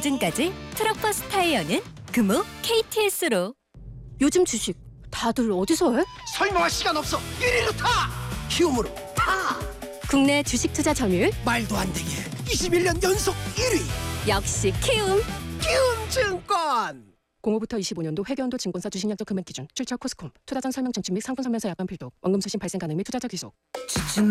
보증까지 트럭버스 타이어는 금호 KTS로. 요즘 주식 다들 어디서 해? 설명할 시간 없어. 1위로 타. 키움으로 타. 국내 주식 투자 점유율 말도 안 되게 21년 연속 1위. 역시 키움. 키움증권. 05부터 25년도 회계연도 증권사 주식약정 금액 기준, 출처 코스콤, 투자전 설명 전집 및 상품 설명서 약관 필독, 원금 수신 발생 가능 및 투자자 귀속. 지친